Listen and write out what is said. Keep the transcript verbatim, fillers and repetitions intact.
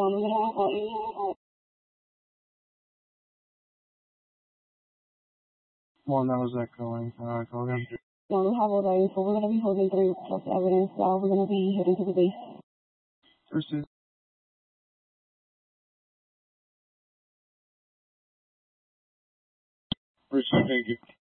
Um, we're gonna have, uh, you know, uh, Well, how is that going? Uh, go again. well, we have all the info. We're gonna be holding through plus evidence. Uh, we're gonna be heading to the base. First is First, thank you.